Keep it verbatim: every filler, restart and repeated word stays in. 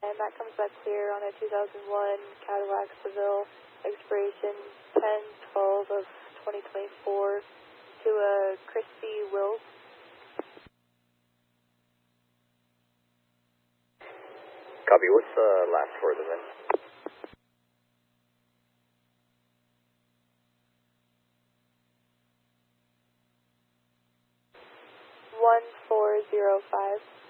And that comes back clear on a two thousand one Cadillac Seville, expiration ten twelve of twenty twenty-four, to a Christy Wills. Copy. What's the last four of the V I N? one four zero five.